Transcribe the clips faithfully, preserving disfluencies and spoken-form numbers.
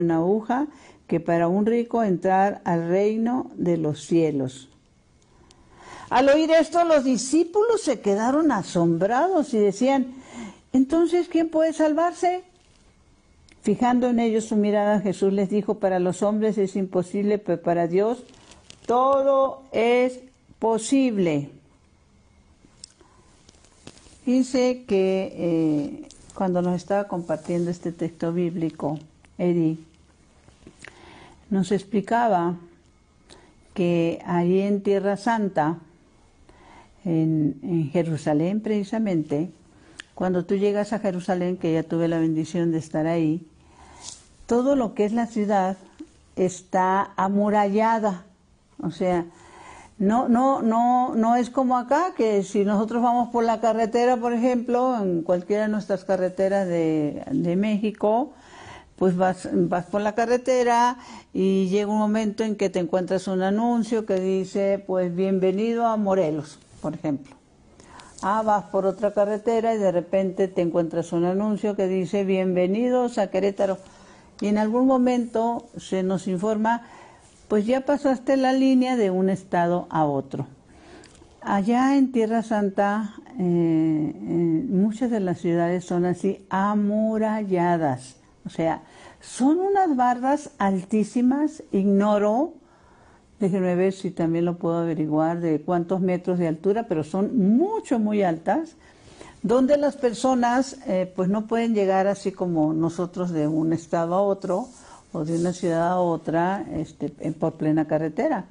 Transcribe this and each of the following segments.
una aguja que para un rico entrar al reino de los cielos. Al oír esto, los discípulos se quedaron asombrados y decían, ¿entonces quién puede salvarse? Fijando en ellos su mirada, Jesús les dijo, para los hombres es imposible, pero para Dios todo es posible. Fíjense que eh, cuando nos estaba compartiendo este texto bíblico, Eddie nos explicaba que allí en Tierra Santa, en, en Jerusalén precisamente, cuando tú llegas a Jerusalén, que ya tuve la bendición de estar ahí, todo lo que es la ciudad está amurallada, o sea, no, no, no, no es como acá, que si nosotros vamos por la carretera, por ejemplo, en cualquiera de nuestras carreteras de, de México, pues vas, vas por la carretera y llega un momento en que te encuentras un anuncio que dice, pues bienvenido a Morelos, por ejemplo. Ah, vas por otra carretera y de repente te encuentras un anuncio que dice, bienvenidos a Querétaro. Y en algún momento se nos informa, pues ya pasaste la línea de un estado a otro. Allá en Tierra Santa, eh, eh, muchas de las ciudades son así amuralladas. O sea, son unas bardas altísimas, ignoro, déjenme ver si también lo puedo averiguar, de cuántos metros de altura, pero son mucho, muy altas, donde las personas eh, pues no pueden llegar así como nosotros de un estado a otro, o de una ciudad a otra, este, por plena carretera.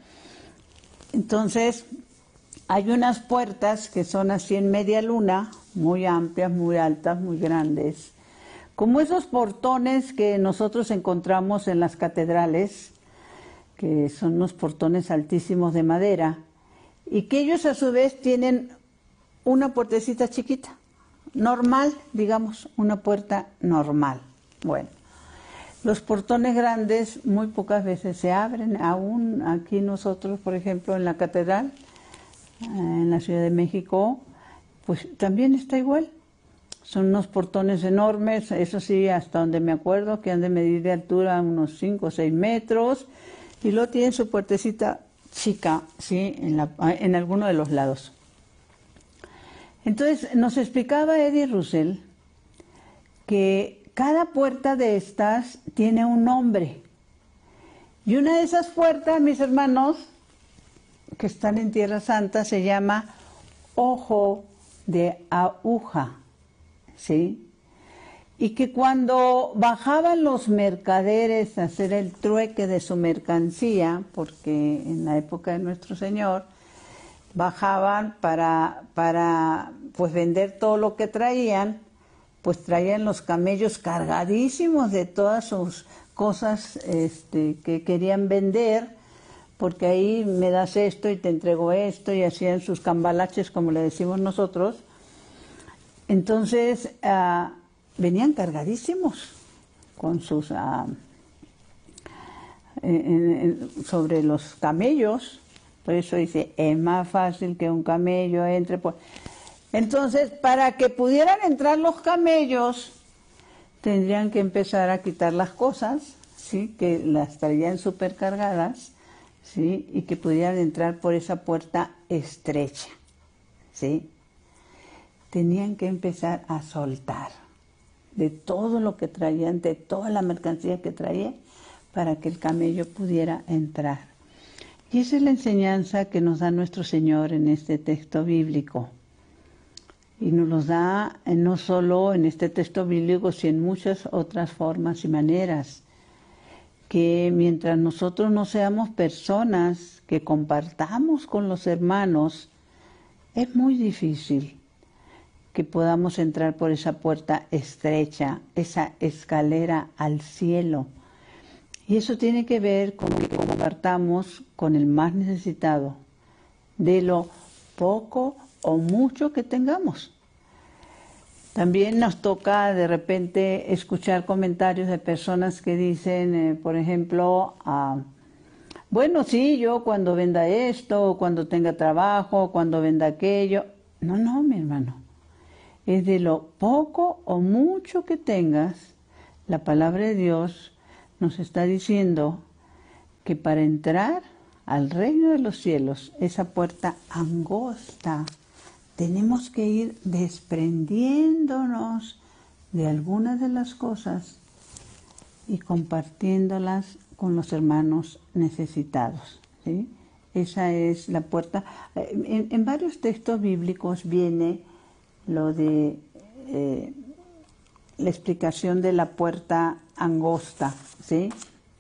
Entonces, hay unas puertas que son así en media luna, muy amplias, muy altas, muy grandes, como esos portones que nosotros encontramos en las catedrales, que son unos portones altísimos de madera, y que ellos a su vez tienen una puertecita chiquita, normal, digamos, una puerta normal. Bueno, los portones grandes muy pocas veces se abren, aún aquí nosotros, por ejemplo, en la catedral, en la Ciudad de México, pues también está igual. Son unos portones enormes, eso sí, hasta donde me acuerdo, que han de medir de altura unos cinco o seis metros, y luego tienen su puertecita chica, ¿sí? en, la, en alguno de los lados. Entonces, nos explicaba Eddie Russell que cada puerta de estas tiene un nombre. Y una de esas puertas, mis hermanos, que están en Tierra Santa, se llama Ojo de Aguja, ¿sí? Y que cuando bajaban los mercaderes a hacer el trueque de su mercancía, porque en la época de nuestro Señor, bajaban para, para pues vender todo lo que traían, pues traían los camellos cargadísimos de todas sus cosas este, que querían vender, porque ahí me das esto y te entrego esto, y hacían sus cambalaches, como le decimos nosotros. Entonces, uh, venían cargadísimos con sus, uh, en, en, sobre los camellos. Por eso dice, es más fácil que un camello entre por... Entonces, para que pudieran entrar los camellos, tendrían que empezar a quitar las cosas, ¿sí? Que las traían supercargadas, ¿sí? Y que pudieran entrar por esa puerta estrecha, ¿sí? Tenían que empezar a soltar de todo lo que traían, de toda la mercancía que traían, para que el camello pudiera entrar. Y esa es la enseñanza que nos da nuestro Señor en este texto bíblico. Y nos los da no solo en este texto bíblico, sino en muchas otras formas y maneras. Que mientras nosotros no seamos personas que compartamos con los hermanos, es muy difícil que podamos entrar por esa puerta estrecha, esa escalera al cielo. Y eso tiene que ver con que compartamos con el más necesitado, de lo poco o mucho que tengamos. También nos toca de repente escuchar comentarios de personas que dicen, eh, por ejemplo, ah, bueno, sí, yo cuando venda esto, cuando tenga trabajo, cuando venda aquello. No, no, mi hermano. Es de lo poco o mucho que tengas, la palabra de Dios nos está diciendo que para entrar al reino de los cielos, esa puerta angosta, tenemos que ir desprendiéndonos de algunas de las cosas y compartiéndolas con los hermanos necesitados, ¿sí? Esa es la puerta. En, en varios textos bíblicos viene lo de eh, la explicación de la puerta angosta, ¿sí?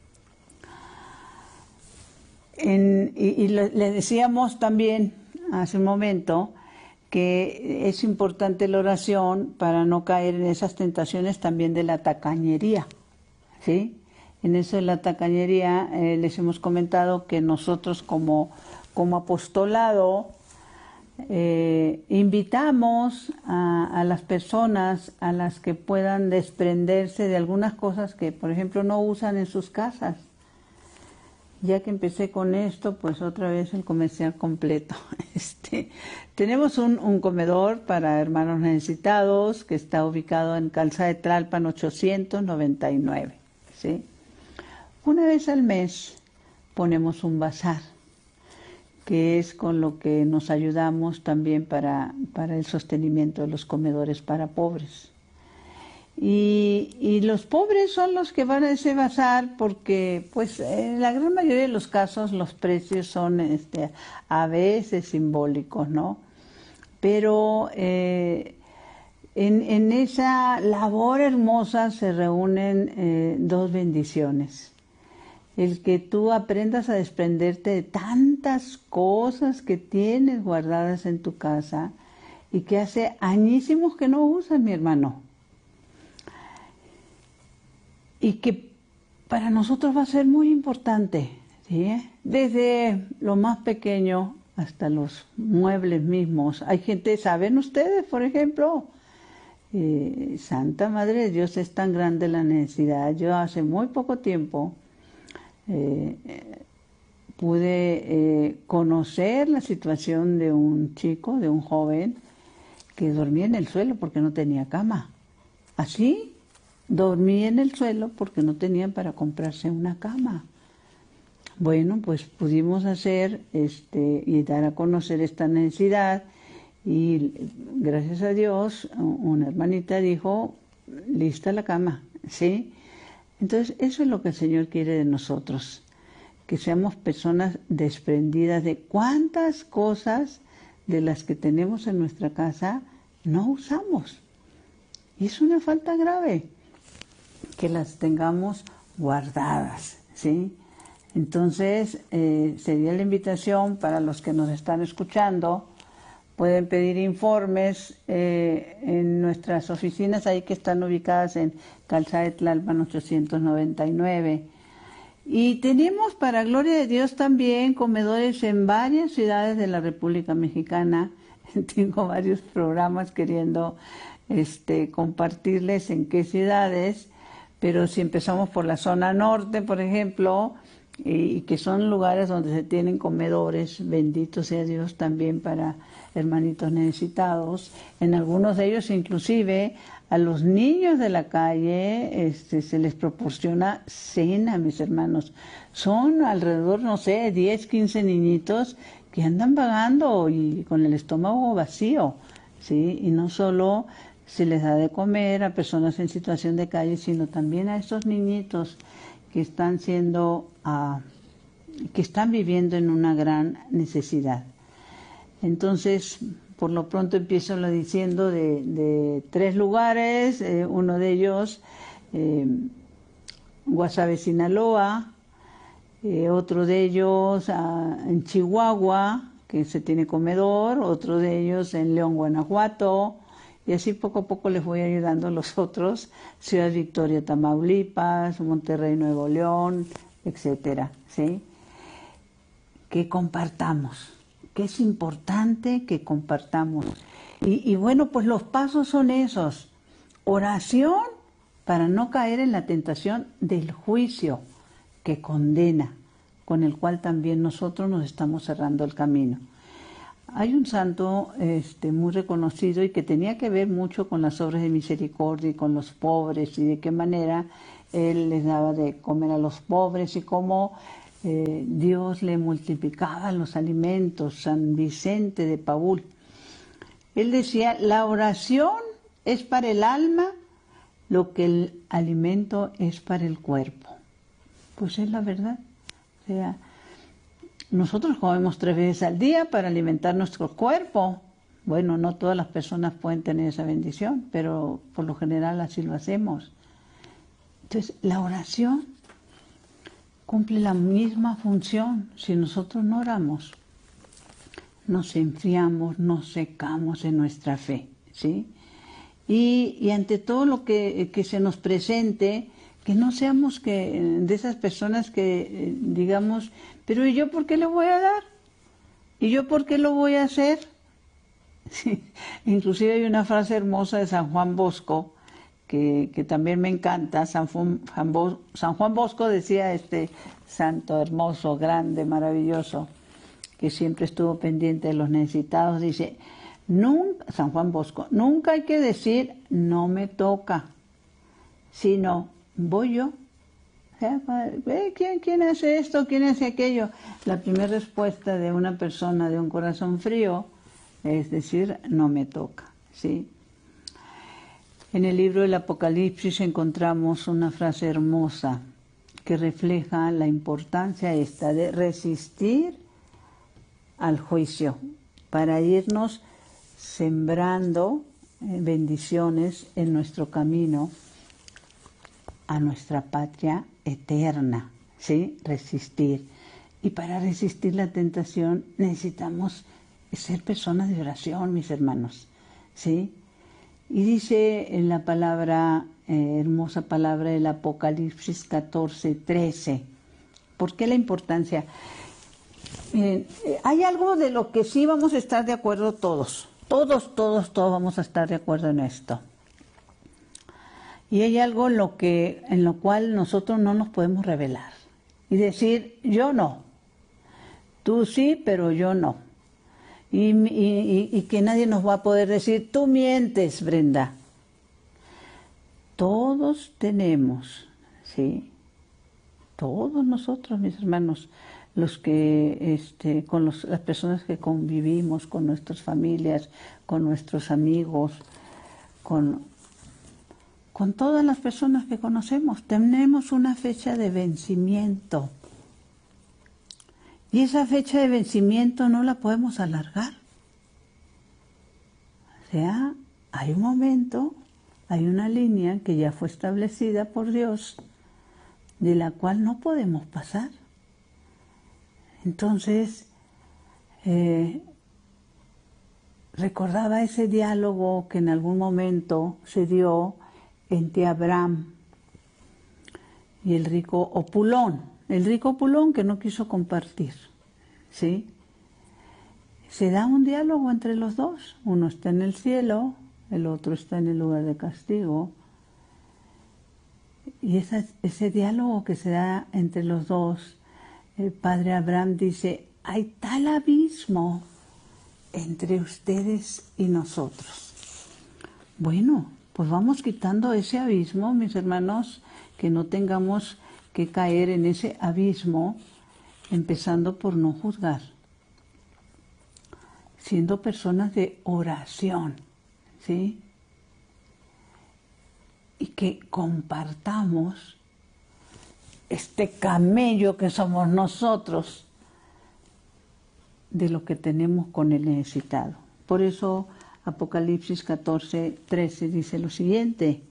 En, y y le, le decíamos también hace un momento que es importante la oración para no caer en esas tentaciones también de la tacañería, ¿sí? En eso de la tacañería eh, les hemos comentado que nosotros como, como apostolado eh, invitamos a, a las personas a las que puedan desprenderse de algunas cosas que, por ejemplo, no usan en sus casas. Ya que empecé con esto, pues otra vez el comercial completo. Este, tenemos un, un comedor para hermanos necesitados que está ubicado en Calzada de Tlalpan ochocientos noventa y nueve, ¿sí? Una vez al mes ponemos un bazar, que es con lo que nos ayudamos también para, para el sostenimiento de los comedores para pobres. Y, y los pobres son los que van a ese bazar porque, pues, en la gran mayoría de los casos los precios son este, a veces simbólicos, ¿no? Pero eh, en, en esa labor hermosa se reúnen eh, dos bendiciones. El que tú aprendas a desprenderte de tantas cosas que tienes guardadas en tu casa y que hace añísimos que no usas, mi hermano. Y que para nosotros va a ser muy importante, ¿sí? Desde lo más pequeño hasta los muebles mismos. Hay gente, ¿saben ustedes, por ejemplo? Eh, Santa Madre de Dios, es tan grande la necesidad. Yo hace muy poco tiempo eh, pude eh, conocer la situación de un chico, de un joven, que dormía en el suelo porque no tenía cama. Así, dormía en el suelo porque no tenían para comprarse una cama. Bueno, pues pudimos hacer este y dar a conocer esta necesidad y gracias a Dios una hermanita dijo, lista la cama, ¿sí? Entonces eso es lo que el Señor quiere de nosotros, que seamos personas desprendidas de cuántas cosas de las que tenemos en nuestra casa no usamos. Y es una falta grave que las tengamos guardadas, ¿sí? Entonces, eh, sería la invitación para los que nos están escuchando, pueden pedir informes eh, en nuestras oficinas, ahí que están ubicadas en Calzada de Tlalpan ochocientos noventa y nueve. Y tenemos, para gloria de Dios, también comedores en varias ciudades de la República Mexicana. Tengo varios programas queriendo este, compartirles en qué ciudades, pero si empezamos por la zona norte, por ejemplo, y que son lugares donde se tienen comedores, bendito sea Dios, también para hermanitos necesitados. En algunos de ellos inclusive a los niños de la calle este, se les proporciona cena, mis hermanos. Son alrededor, no sé, diez, quince niñitos que andan vagando y con el estómago vacío, ¿sí? Y no solo se les da de comer a personas en situación de calle, sino también a esos niñitos que están siendo, uh, que están viviendo en una gran necesidad. Entonces, por lo pronto empiezo lo diciendo de, de tres lugares, eh, uno de ellos, eh, Guasave, Sinaloa, eh, otro de ellos uh, en Chihuahua, que se tiene comedor, otro de ellos en León, Guanajuato, y así poco a poco les voy ayudando a los otros, Ciudad Victoria, Tamaulipas, Monterrey, Nuevo León, etcétera, ¿sí? Que compartamos, que es importante que compartamos. Y, y bueno, pues los pasos son esos. Oración para no caer en la tentación del juicio que condena, con el cual también nosotros nos estamos cerrando el camino. Hay un santo este, muy reconocido y que tenía que ver mucho con las obras de misericordia y con los pobres y de qué manera Él les daba de comer a los pobres y cómo eh, Dios le multiplicaba los alimentos. San Vicente de Paúl. Él decía, la oración es para el alma lo que el alimento es para el cuerpo. Pues es la verdad. O sea, nosotros comemos tres veces al día para alimentar nuestro cuerpo. Bueno, no todas las personas pueden tener esa bendición, pero por lo general así lo hacemos. Entonces, la oración cumple la misma función. Si nosotros no oramos, nos enfriamos, nos secamos en nuestra fe, ¿sí? Y, y ante todo lo que, que se nos presente, que no seamos que, de esas personas que digamos, pero ¿y yo por qué le voy a dar? ¿Y yo por qué lo voy a hacer? Sí. Inclusive hay una frase hermosa de San Juan Bosco, que, que también me encanta. San, San, Bo, San Juan Bosco decía, este santo hermoso, grande, maravilloso, que siempre estuvo pendiente de los necesitados, dice, nunca, San Juan Bosco, nunca hay que decir, no me toca, sino, voy yo. ¿Quién, ¿Quién hace esto? ¿Quién hace aquello? La primera respuesta de una persona de un corazón frío es decir, no me toca, ¿sí? En el libro del Apocalipsis encontramos una frase hermosa que refleja la importancia esta de resistir al juicio para irnos sembrando bendiciones en nuestro camino a nuestra patria eterna, ¿sí? Resistir. Y para resistir la tentación necesitamos ser personas de oración, mis hermanos, ¿sí? Y dice en la palabra, eh, hermosa palabra del Apocalipsis catorce, trece, ¿por qué la importancia? Eh, hay algo de lo que sí vamos a estar de acuerdo todos, todos, todos, todos vamos a estar de acuerdo en esto. Y hay algo en lo, que, en lo cual nosotros no nos podemos revelar y decir, yo no, tú sí, pero yo no. Y, y, y que nadie nos va a poder decir, tú mientes, Brenda. Todos tenemos, ¿sí? Todos nosotros, mis hermanos, los que, este, con los, las personas que convivimos, con nuestras familias, con nuestros amigos, con, con todas las personas que conocemos, tenemos una fecha de vencimiento. Y esa fecha de vencimiento no la podemos alargar. O sea, hay un momento, hay una línea que ya fue establecida por Dios, de la cual no podemos pasar. Entonces, eh, recordaba ese diálogo que en algún momento se dio entre Abraham y el rico Opulón. El rico Opulón que no quiso compartir, ¿sí? Se da un diálogo entre los dos. Uno está en el cielo, el otro está en el lugar de castigo. Y esa, ese diálogo que se da entre los dos, el padre Abraham dice, hay tal abismo entre ustedes y nosotros. Bueno, pues vamos quitando ese abismo, mis hermanos, que no tengamos que caer en ese abismo, empezando por no juzgar, siendo personas de oración, ¿sí? Y que compartamos este camello que somos nosotros de lo que tenemos con el necesitado. Por eso Apocalipsis catorce, trece dice lo siguiente.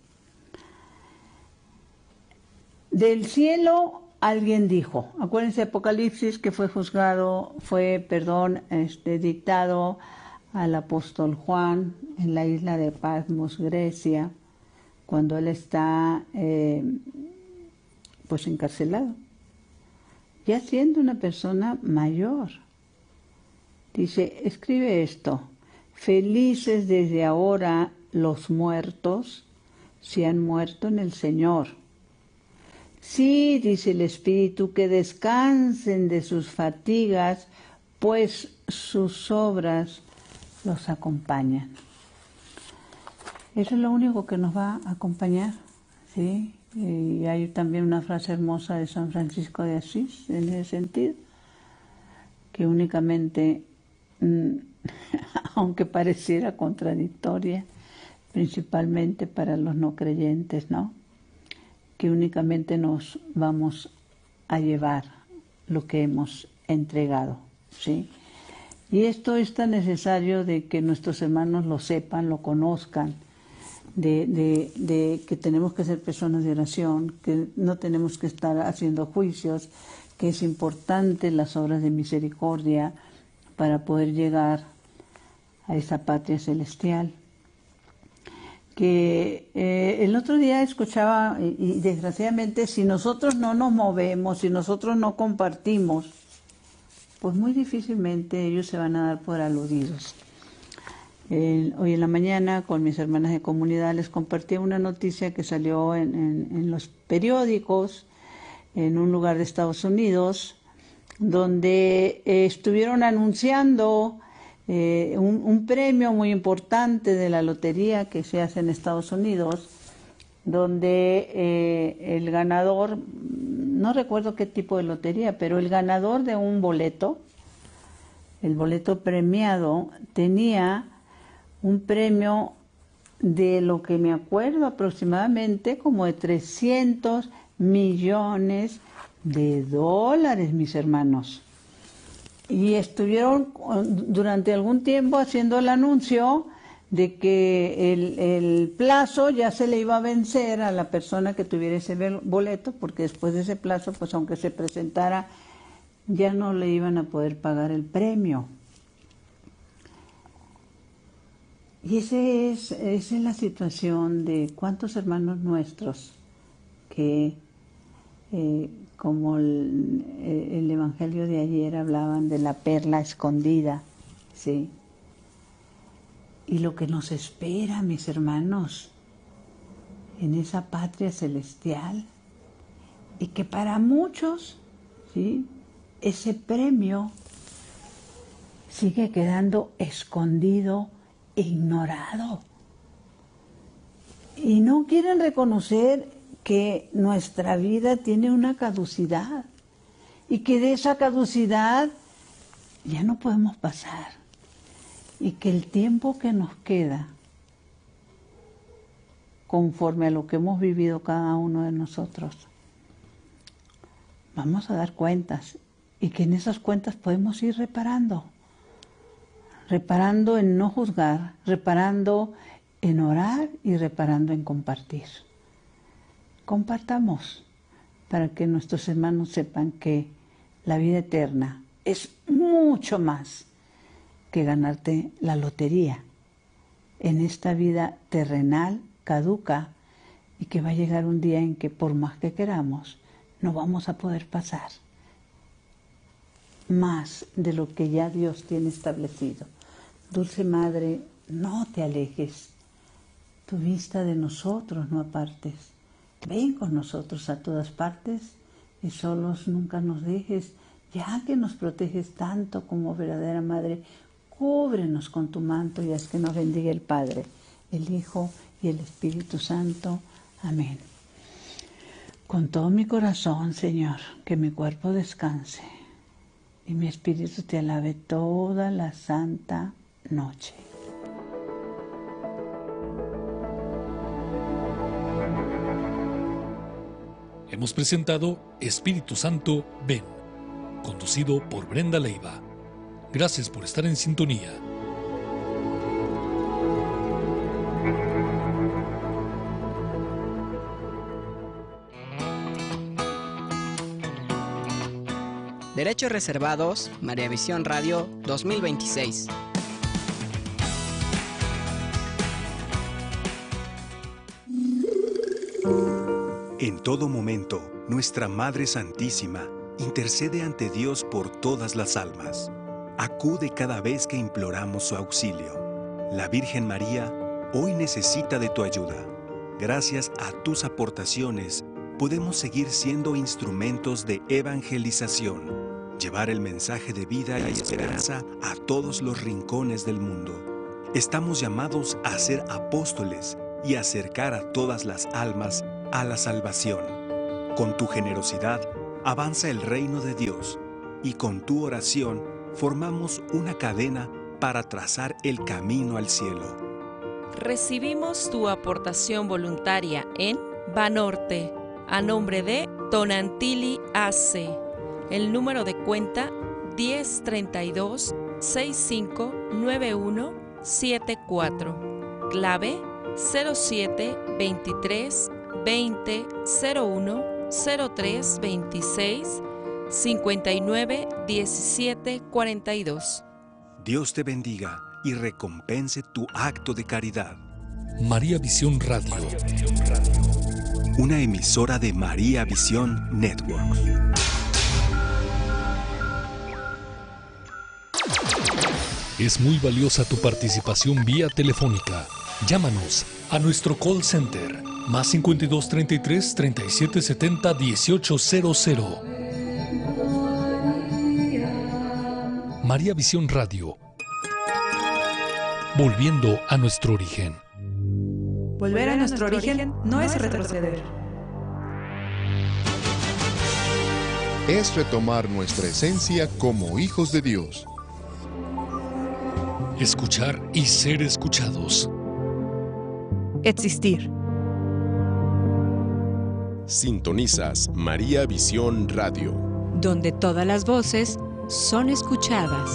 Del cielo alguien dijo, acuérdense Apocalipsis que fue juzgado, fue, perdón, este, dictado al apóstol Juan en la isla de Patmos, Grecia, cuando él está eh, pues encarcelado, ya siendo una persona mayor. Dice, escribe esto, felices desde ahora los muertos si han muerto en el Señor. Sí, dice el Espíritu, que descansen de sus fatigas, pues sus obras los acompañan. Eso es lo único que nos va a acompañar, ¿sí? Y hay también una frase hermosa de San Francisco de Asís en ese sentido, que únicamente, aunque pareciera contradictoria, principalmente para los no creyentes, ¿no?, que únicamente nos vamos a llevar lo que hemos entregado, ¿sí? Y esto es tan necesario de que nuestros hermanos lo sepan, lo conozcan, de, de, de que tenemos que ser personas de oración, que no tenemos que estar haciendo juicios, que es importante las obras de misericordia para poder llegar a esa patria celestial. Que eh, el otro día escuchaba, y, y desgraciadamente, si nosotros no nos movemos, si nosotros no compartimos, pues muy difícilmente ellos se van a dar por aludidos. Eh, hoy en la mañana con mis hermanas de comunidad les compartí una noticia que salió en, en, en los periódicos, en un lugar de Estados Unidos, donde eh, estuvieron anunciando eh, un, un premio muy importante de la lotería que se hace en Estados Unidos, donde eh, el ganador, no recuerdo qué tipo de lotería, pero el ganador de un boleto, el boleto premiado, tenía un premio de lo que me acuerdo aproximadamente como de trescientos millones de dólares, mis hermanos. Y estuvieron durante algún tiempo haciendo el anuncio de que el, el plazo ya se le iba a vencer a la persona que tuviera ese boleto, porque después de ese plazo, pues aunque se presentara, ya no le iban a poder pagar el premio. Y ese es, esa es la situación de cuántos hermanos nuestros que, eh, como el, el Evangelio de ayer, hablaban de la perla escondida, ¿sí? Y lo que nos espera, mis hermanos, en esa patria celestial, y que para muchos, ¿sí?, ese premio sigue quedando escondido, ignorado. Y no quieren reconocer que nuestra vida tiene una caducidad y que de esa caducidad ya no podemos pasar. Y que el tiempo que nos queda, conforme a lo que hemos vivido cada uno de nosotros, vamos a dar cuentas, y que en esas cuentas podemos ir reparando, reparando en no juzgar, reparando en orar y reparando en compartir. Compartamos para que nuestros hermanos sepan que la vida eterna es mucho más que ganarte la lotería en esta vida terrenal, caduca, y que va a llegar un día en que por más que queramos, no vamos a poder pasar más de lo que ya Dios tiene establecido. Dulce Madre, no te alejes, tu vista de nosotros no apartes. Ven con nosotros a todas partes y solos nunca nos dejes, ya que nos proteges tanto como verdadera Madre. Cúbrenos con tu manto y haz que nos bendiga el Padre, el Hijo y el Espíritu Santo. Amén. Con todo mi corazón, Señor, que mi cuerpo descanse y mi espíritu te alabe toda la santa noche. Hemos presentado Espíritu Santo, ven, conducido por Brenda Leiva. Gracias por estar en sintonía. Derechos reservados, María Visión Radio dos mil veintiséis. En todo momento, nuestra Madre Santísima intercede ante Dios por todas las almas. Acude cada vez que imploramos su auxilio. La Virgen María hoy necesita de tu ayuda. Gracias a tus aportaciones, podemos seguir siendo instrumentos de evangelización, llevar el mensaje de vida y esperanza a todos los rincones del mundo. Estamos llamados a ser apóstoles y acercar a todas las almas a la salvación. Con tu generosidad avanza el reino de Dios y con tu oración formamos una cadena para trazar el camino al cielo. Recibimos tu aportación voluntaria en Banorte, a nombre de Tonantili A C. El número de cuenta diez treinta y dos sesenta y cinco noventa y uno setenta y cuatro. Clave cero siete veintitrés veinte cero uno cero tres veintiséis cincuenta y nueve diecisiete cuarenta y dos. Dios te bendiga y recompense tu acto de caridad. María Visión Radio. Una emisora de María Visión Networks. Es muy valiosa tu participación vía telefónica. Llámanos a nuestro call center más cincuenta y dos treinta y tres treinta y siete setenta dieciocho cero cero. María Visión Radio. Volviendo a nuestro origen. Volver a nuestro origen no es retroceder. Es retomar nuestra esencia como hijos de Dios. Escuchar y ser escuchados. Existir. Sintonizas María Visión Radio, donde todas las voces son escuchadas.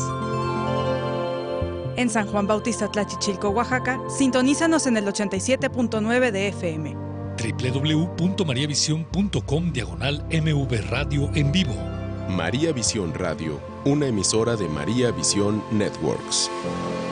En San Juan Bautista Tlachichilco, Oaxaca, sintonízanos en el ochenta y siete punto nueve de F M. doble u doble u doble u punto mariavisión punto com diagonal M V Radio en vivo. María Visión Radio, una emisora de María Visión Networks.